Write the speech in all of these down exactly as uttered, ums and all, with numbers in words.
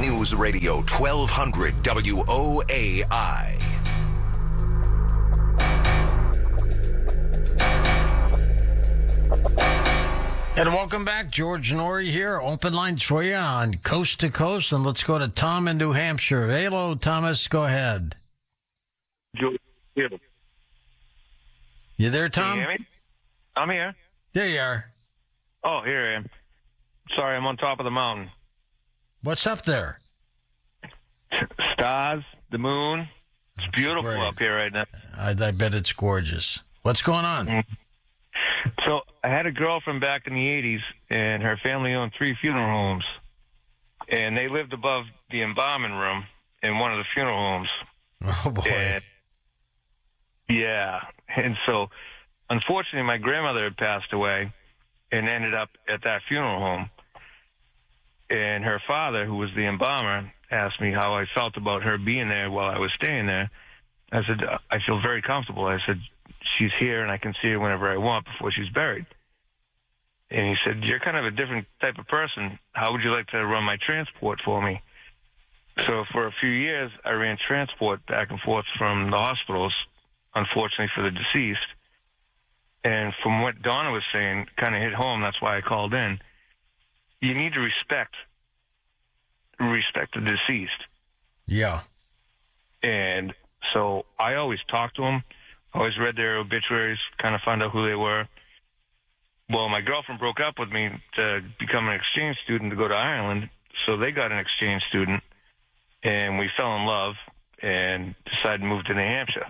News Radio twelve hundred W O A I. And welcome back. George Noory here. Open lines for you on Coast to Coast. And let's go to Tom in New Hampshire. Hello, Thomas. Go ahead. George, here. You there, Tom? Can you hear me? I'm here. There you are. Oh, here I am. Sorry, I'm on top of the mountain. What's up there? Stars, the moon. It's That's beautiful great. up here right now. I, I bet it's gorgeous. What's going on? Mm-hmm. So I had a girlfriend back in the eighties, and her family owned three funeral homes. And they lived above the embalming room in one of the funeral homes. Oh, boy. And, yeah. And so, unfortunately, my grandmother had passed away and ended up at that funeral home. And her father, who was the embalmer, asked me how I felt about her being there while I was staying there. I said, I feel very comfortable. I said, she's here and I can see her whenever I want before she's buried. And he said, you're kind of a different type of person. How would you like to run my transport for me? So for a few years, I ran transport back and forth from the hospitals, unfortunately for the deceased. And from what Donna was saying, kind of hit home. That's why I called in. You need to respect, respect the deceased. Yeah. And so I always talked to them, always read their obituaries, kind of found out who they were. Well, my girlfriend broke up with me to become an exchange student to go to Ireland, so they got an exchange student, and we fell in love and decided to move to New Hampshire.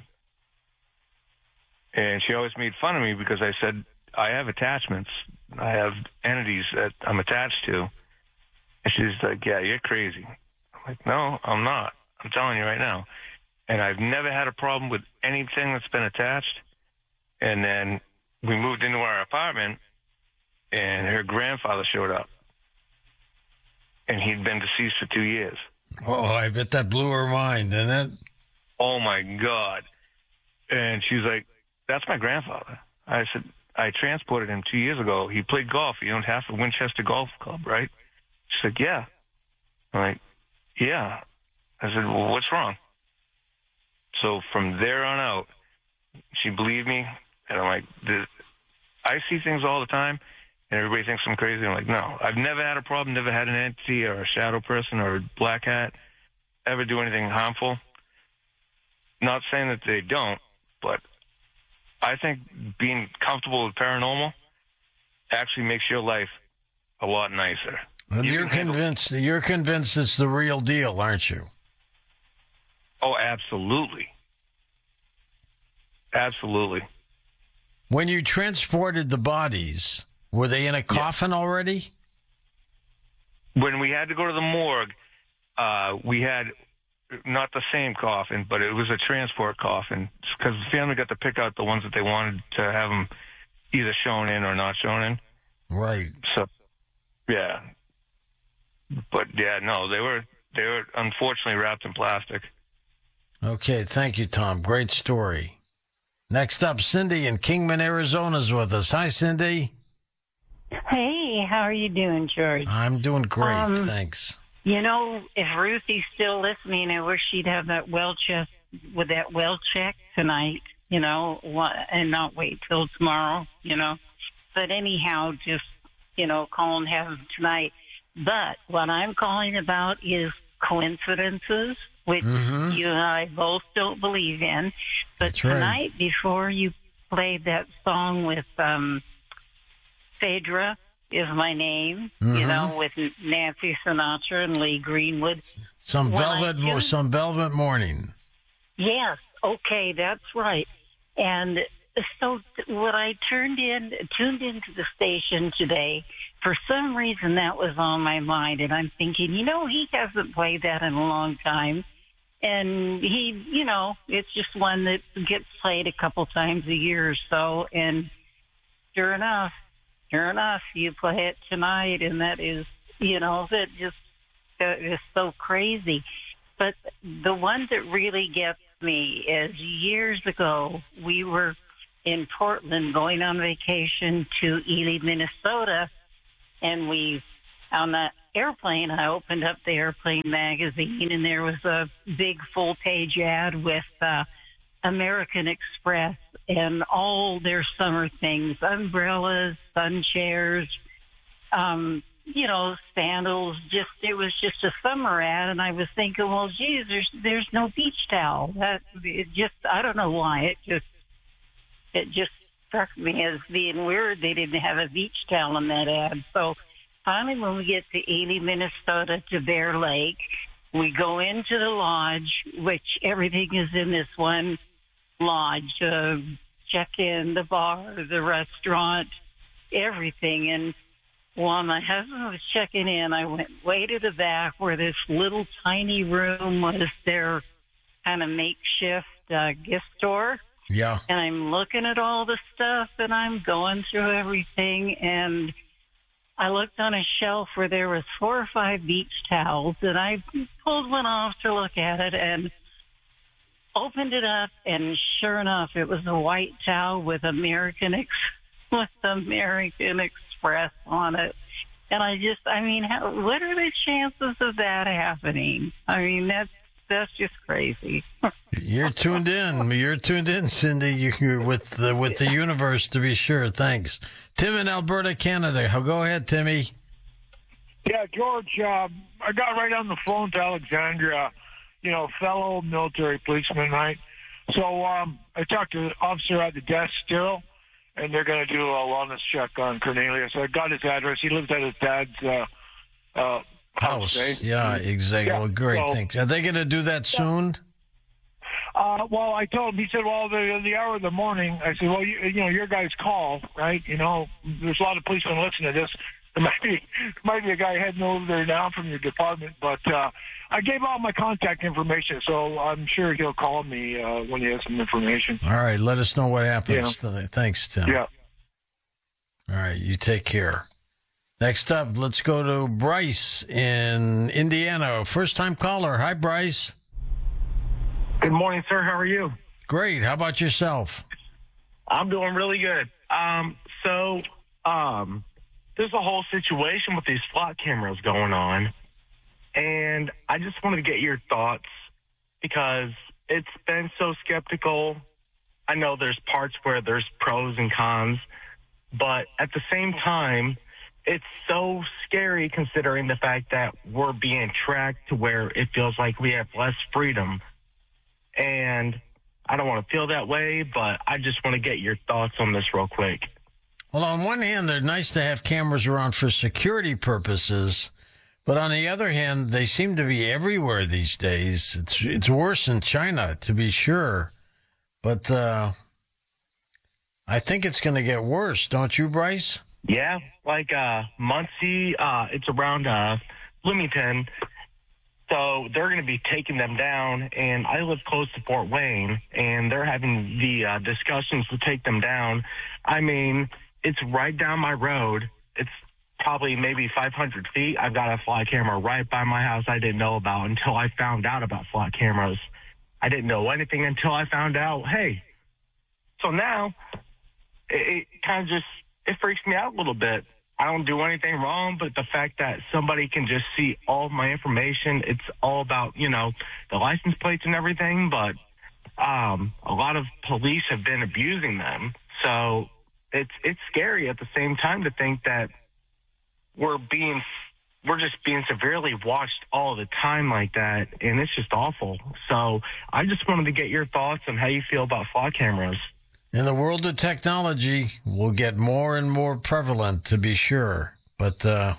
And she always made fun of me because I said, I have attachments. I have entities that I'm attached to. And she's like, yeah, you're crazy. I'm like, no, I'm not. I'm telling you right now. And I've never had a problem with anything that's been attached. And then we moved into our apartment, and her grandfather showed up. And he'd been deceased for two years. Oh, I bet that blew her mind, didn't it? Oh, my God. And she's like, that's my grandfather. I said, I transported him two years ago. He played golf. He owned half of Winchester Golf Club, right? She said, yeah. I'm like, yeah. I said, well, what's wrong? So from there on out, she believed me. And I'm like, this, I see things all the time, and everybody thinks I'm crazy. I'm like, no. I've never had a problem, never had an entity or a shadow person or a black hat ever do anything harmful. Not saying that they don't, but I think being comfortable with paranormal actually makes your life a lot nicer. And You you're can handle- convinced. You're convinced it's the real deal, aren't you? Oh, absolutely. Absolutely. When you transported the bodies, were they in a coffin already? When we had to go to the morgue, uh, we had not the same coffin, but it was a transport coffin because the family got to pick out the ones that they wanted to have them either shown in or not shown in. Right. So, yeah. But yeah, no, they were they were unfortunately wrapped in plastic. Okay, thank you, Tom. Great story. Next up, Cindy in Kingman, Arizona is with us. Hi, Cindy. Hey, how are you doing, George? I'm doing great, Um, thanks. You know, if Ruthie's still listening, I wish she'd have that well check with that well check tonight, you know, wha- and not wait till tomorrow, you know. But anyhow, just, you know, call and have them tonight. But what I'm calling about is coincidences, which Mhm. you and I both don't believe in. But That's right. tonight, before you played that song with um, Phaedra is My Name, Mhm. you know, with Nancy Sinatra and Lee Greenwood. Some Well, I velvet, mo- do- some velvet morning. Yes, okay, that's right. And so th- when I turned in, tuned into the station today, for some reason that was on my mind, and I'm thinking, you know, he hasn't played that in a long time. And he, you know, it's just one that gets played a couple times a year or so. And sure enough, sure enough, you play it tonight, and that is, you know, that just that is so crazy. But the one that really gets me is years ago, we were in Portland going on vacation to Ely, Minnesota, and we on that airplane, I opened up the airplane magazine, and there was a big full-page ad with uh, American Express and all their summer things, umbrellas, sun chairs, um, you know, sandals. Just it was just a summer ad, and I was thinking, well, geez, there's there's no beach towel. That it just I don't know why it just it just struck me as being weird. They didn't have a beach towel in that ad. So finally, when we get to Ely, Minnesota, to Bear Lake, we go into the lodge, which everything is in this one lodge. Uh, check in, the bar, the restaurant, everything. And while my husband was checking in, I went way to the back where this little tiny room was their kind of makeshift uh, gift store. Yeah. And I'm looking at all the stuff, and I'm going through everything, and I looked on a shelf where there was four or five beach towels, and I pulled one off to look at it and opened it up, and sure enough, it was a white towel with American Ex- with American Express on it. And I just, I mean, how, what are the chances of that happening? I mean, that's that's just crazy. You're tuned in. You're tuned in, Cindy. You're with the with the universe, to be sure. Thanks, Tim in Alberta, Canada. Go ahead, Timmy. Yeah, George. Uh, I got right on the phone to Alexandria. You know, fellow military policeman, right? So um, I talked to the officer at the desk still, and they're going to do a wellness check on Cornelius. I got his address. He lives at his dad's uh, uh, house. House. Eh? Yeah, exactly. Yeah, Well, great. so, Thanks. Are they going to do that soon? Uh, well, I told him. He said, "Well, the the hour of the morning." I said, "Well, you, you know, your guys call, right? You know, there's a lot of policemen listening to this. There might be might be a guy heading over there now from your department, but uh, I gave out my contact information, so I'm sure he'll call me uh, when he has some information." All right. Let us know what happens. Yeah. Thanks, Tim. Yeah. All right. You take care. Next up, let's go to Bryce in Indiana. First-time caller. Hi, Bryce. Good morning, sir. How are you? Great. How about yourself? I'm doing really good. Um, so, um, there's a whole situation with these SWAT cameras going on, and I just wanted to get your thoughts because it's been so skeptical. I know there's parts where there's pros and cons, but at the same time, it's so scary considering the fact that we're being tracked to where it feels like we have less freedom. And I don't want to feel that way, but I just want to get your thoughts on this real quick. Well, on one hand, they're nice to have cameras around for security purposes, but on the other hand, they seem to be everywhere these days. It's it's worse in China, to be sure, but uh, I think it's going to get worse, don't you, Bryce? Yeah, like uh, Muncie, uh, it's around uh, Bloomington. So they're going to be taking them down, and I live close to Fort Wayne, and they're having the uh, discussions to take them down. I mean, it's right down my road. It's probably maybe five hundred feet. I've got a fly camera right by my house I didn't know about until I found out about fly cameras. I didn't know anything until I found out, hey. So now it, it kind of just, it freaks me out a little bit. I don't do anything wrong, but the fact that somebody can just see all of my information, it's all about, you know, the license plates and everything, but um, a lot of police have been abusing them. So it's it's scary at the same time to think that we're being, we're just being severely watched all the time like that, and it's just awful. So I just wanted to get your thoughts on how you feel about fly cameras. In the world of technology, will get more and more prevalent, to be sure. But uh,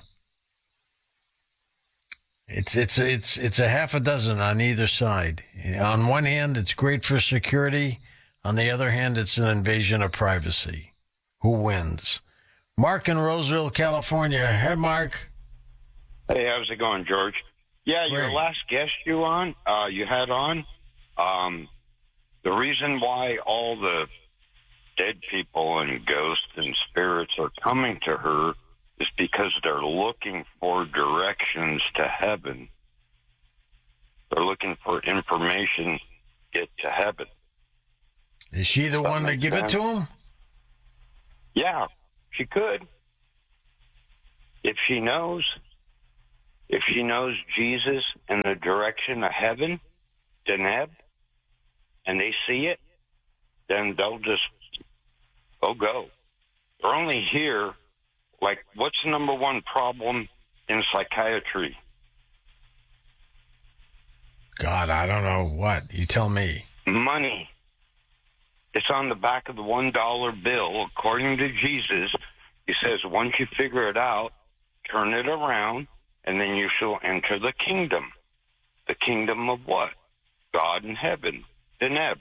it's it's it's it's a half a dozen on either side. On one hand, it's great for security. On the other hand, it's an invasion of privacy. Who wins? Mark in Roseville, California. Hey, Mark. Hey, how's it going, George? Yeah, Great. Your last guest you on, uh, you had on, um, the reason why all the dead people and ghosts and spirits are coming to her is because they're looking for directions to heaven. They're looking for information to get to heaven. Is she the Does that one to make give sense? it to him? Yeah, she could. If she knows. If she knows Jesus in the direction of heaven, Deneb, and they see it, then they'll just, they'll go. They're only here, like, what's the number one problem in psychiatry? God, I don't know what. You tell me. Money. It's on the back of the one dollar bill. According to Jesus, he says, once you figure it out, turn it around, and then you shall enter the kingdom. The kingdom of what? God in heaven. Deneb.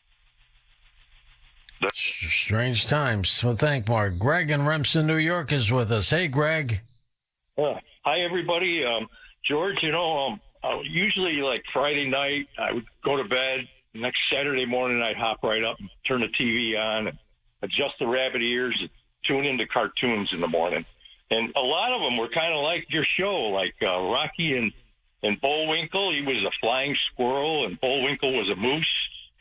The- Strange times. Well, thank Mark. Greg in Remsen, New York is with us. Hey, Greg. Uh, hi, everybody. Um, George, you know, um, uh, usually like Friday night, I would go to bed. Next Saturday morning, I'd hop right up and turn the T V on, adjust the rabbit ears, and tune into cartoons in the morning. And a lot of them were kind of like your show, like uh, Rocky and, and Bullwinkle. He was a flying squirrel, and Bullwinkle was a moose.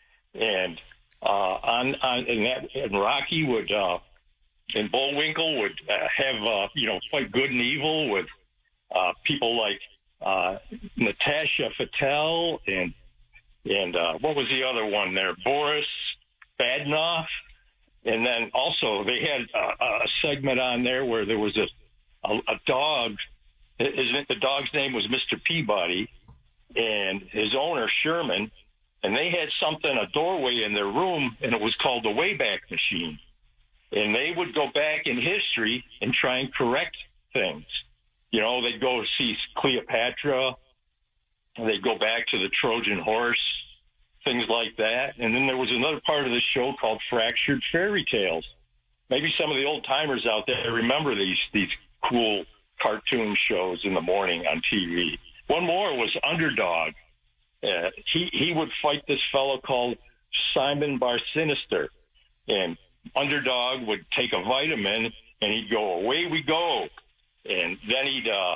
And uh, on, on and, that, and Rocky would uh, and Bullwinkle would uh, have uh, you know fight good and evil with uh, people like uh, Natasha Patel and. And uh, what was the other one there? Boris Badenoff. And then also they had a, a segment on there where there was a, a, a dog. His, the dog's name was Mister Peabody, and his owner, Sherman. And they had something, a doorway in their room, and it was called the Wayback Machine. And they would go back in history and try and correct things. You know, they'd go see Cleopatra. They'd go back to the Trojan horse, things like that. And then there was another part of the show called Fractured Fairy Tales. Maybe some of the old timers out there remember these these cool cartoon shows in the morning on T V. One more was Underdog. Uh, he he would fight this fellow called Simon Bar Sinister, and Underdog would take a vitamin and he'd go, away we go, and then he'd. Uh,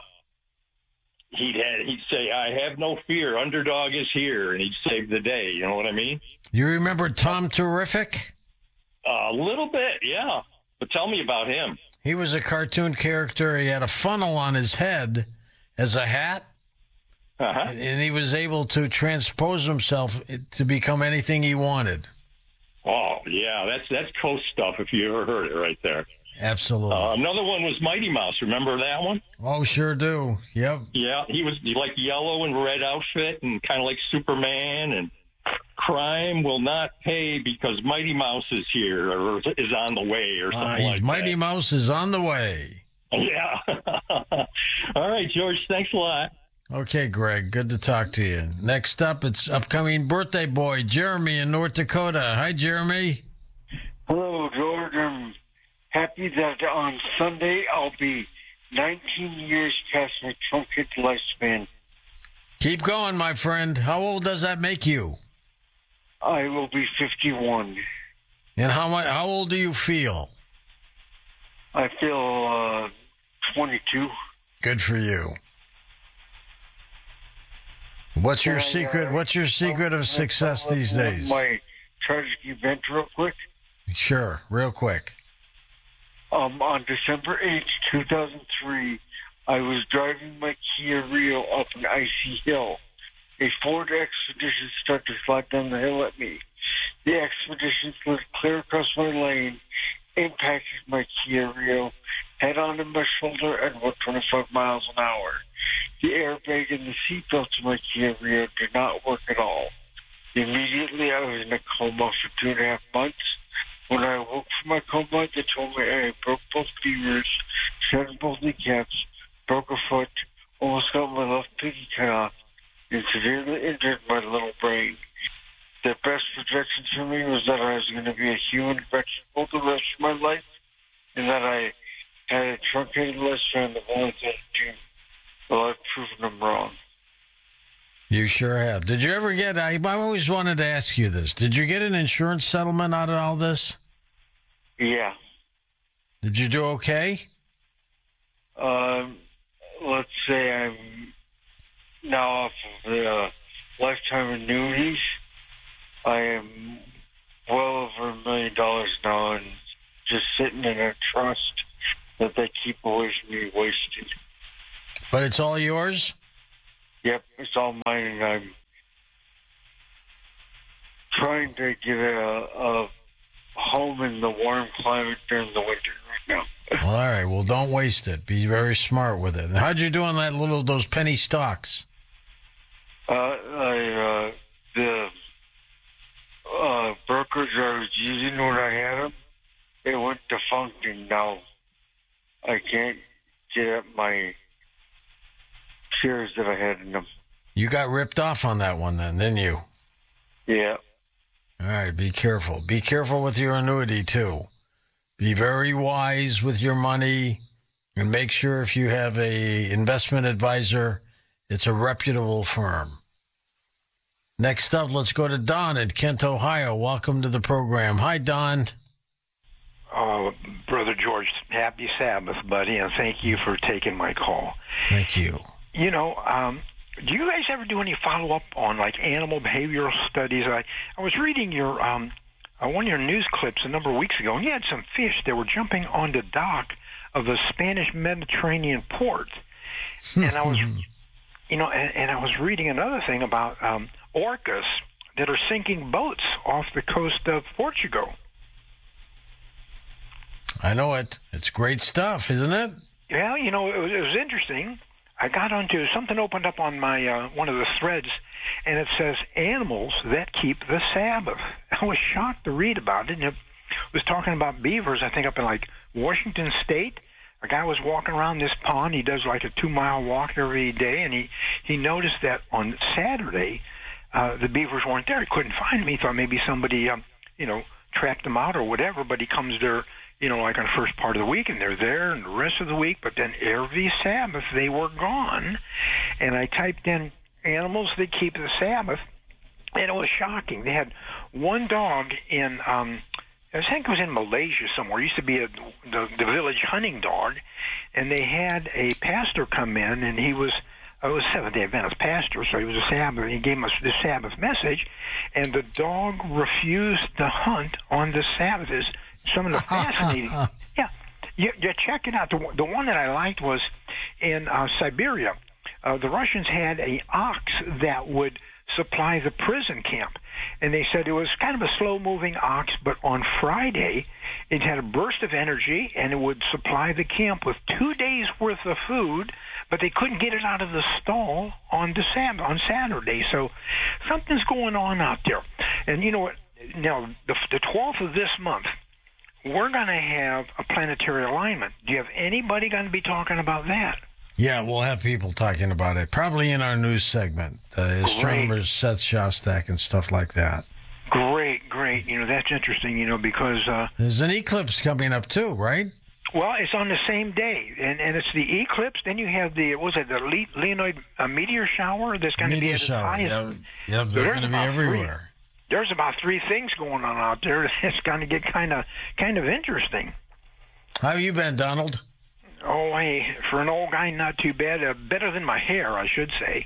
He'd had, he'd say, I have no fear. Underdog is here. And he'd save the day. You know what I mean? You remember Tom Terrific? Uh, a little bit, yeah. But tell me about him. He was a cartoon character. He had a funnel on his head as a hat. Uh-huh. And, and he was able to transpose himself to become anything he wanted. Oh, yeah. That's, that's Coast stuff if you ever heard it right there. Absolutely. Uh, another one was Mighty Mouse. Remember that one? Oh, sure do. Yep. Yeah, he was like yellow and red outfit and kind of like Superman. And crime will not pay because Mighty Mouse is here or is on the way or something uh, like Mighty that. Mouse is on the way. Yeah. All right, George. Thanks a lot. Okay, Greg. Good to talk to you. Next up, it's upcoming birthday boy, Jeremy in North Dakota. Hi, Jeremy. Hello, George. I'm happy that on Sunday I'll be nineteen years past my truncated lifespan. Keep going, my friend. How old does that make you? I will be fifty-one. And how much, how old do you feel? I feel uh, twenty-two. Good for you. What's your Can secret? I, uh, what's your secret of success these days? My tragic event, real quick. Sure, real quick. Um, on December eighth, two thousand three, I was driving my Kia Rio up an icy hill. A Ford Expedition started to slide down the hill at me. The Expedition slid clear across my lane, impacted my Kia Rio, head on in my shoulder, and went twenty-five miles an hour. The airbag and the seatbelt to my Kia Rio did not work at all. Immediately, I was in a coma for two and a half months. When I woke from my coma, they told me I broke both femurs, shattered both kneecaps, broke a foot, almost got my left pinky cut off, and severely injured my little brain. The best projection for me was that I was going to be a human vegetable the rest of my life, and that I had a truncated lifespan of only thirty-two. Well, I've proven them wrong. You sure have. Did you ever get, I, I always wanted to ask you this, did you get an insurance settlement out of all this? Yeah. Did you do okay? Um, let's say I'm now off of the uh, lifetime annuities. I am well over a million dollars now and just sitting in a trust that they keep away from me wasted. But it's all yours? Yep, it's all mine, and I'm trying to get a, a home in the warm climate during the winter right now. Well, all right. Well, don't waste it. Be very smart with it. And how'd you do on that little those penny stocks? Uh, I, uh, the uh, brokers I was using when I had them, it went defunct, and now I can't get at my shares that I had in them. You got ripped off on that one then, didn't you? Yeah. All right. Be careful. Be careful with your annuity, too. Be very wise with your money, and make sure if you have a investment advisor, it's a reputable firm. Next up, let's go to Don in Kent, Ohio. Welcome to the program. Hi, Don. Oh, Brother George, happy Sabbath, buddy, and thank you for taking my call. Thank you. You know, um, do you guys ever do any follow-up on, like, animal behavioral studies? I, I was reading your... Um, Uh, one of your news clips a number of weeks ago, and you had some fish that were jumping on the dock of a Spanish Mediterranean port. And I was, you know, and, and I was reading another thing about um, orcas that are sinking boats off the coast of Portugal. I know it. It's great stuff, isn't it? Yeah, you know, it was, it was interesting. I got onto something opened up on my uh, one of the threads, and it says animals that keep the Sabbath. I was shocked to read about it. And it was talking about beavers, I think up in like Washington State. A guy was walking around this pond. He does like a two-mile walk every day, and he, he noticed that on Saturday uh, the beavers weren't there. He couldn't find them. He thought maybe somebody, um, you know, tracked them out or whatever, but he comes there, you know, like on the first part of the week, and they're there and the rest of the week, but then every Sabbath they were gone. And I typed in animals that keep the Sabbath, and it was shocking. They had one dog in, um, I think it was in Malaysia somewhere. It used to be a, the, the village hunting dog, and they had a pastor come in, and he was, it was Seventh-day Adventist pastor, so he was a Sabbath, and he gave us the Sabbath message, and the dog refused to hunt on the Sabbath. Is some of the fascinating, yeah, you, you check it out. The, the one that I liked was in uh, Siberia. Uh, the Russians had a ox that would supply the prison camp, and they said it was kind of a slow-moving ox, but on Friday it had a burst of energy, and it would supply the camp with two days' worth of food, but they couldn't get it out of the stall on the Sab- on Saturday. So something's going on out there. And you know what? Now, the, the twelfth of this month, we're going to have a planetary alignment. Do you have anybody going to be talking about that? Yeah, we'll have people talking about it, probably in our news segment, uh, astronomers, Seth Shostak, and stuff like that. Great, great. You know, that's interesting, you know, because... Uh, There's an eclipse coming up, too, right? Well, it's on the same day, and, and it's the eclipse. Then you have the, what was it, the Le- Leonid uh, meteor shower that's going to be at its highest. Yep, yep they're going to be everywhere. Three, there's about three things going on out there. It's going to get kind of kind of interesting. How have you been, Donald? Oh, hey, for an old guy, not too bad. Uh, better than my hair, I should say.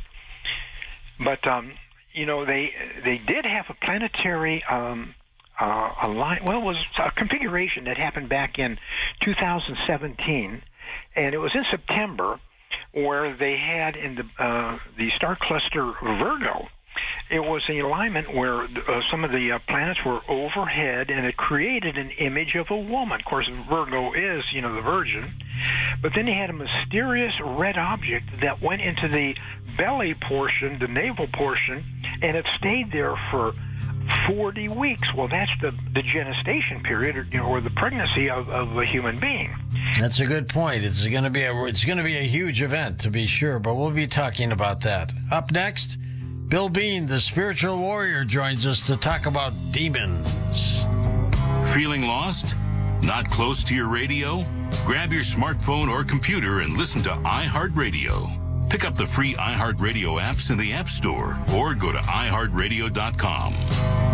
But, um, you know, they they did have a planetary um, uh, align. Well, it was a configuration that happened back in two thousand seventeen, and it was in September, where they had in the uh, the star cluster Virgo. It was an alignment where uh, some of the uh, planets were overhead, and it created an image of a woman. Of course, Virgo is, you know, the Virgin. But then they had a mysterious red object that went into the belly portion, the navel portion, and it stayed there for forty weeks. Well, that's the, the gestation period, or, you know, or the pregnancy of, of a human being. That's a good point. It's going to be a it's going to be a huge event, to be sure, but we'll be talking about that. Up next, Bill Bean, the spiritual warrior, joins us to talk about demons. Feeling lost? Not close to your radio? Grab your smartphone or computer and listen to iHeartRadio. Pick up the free iHeartRadio apps in the App Store or go to i heart radio dot com.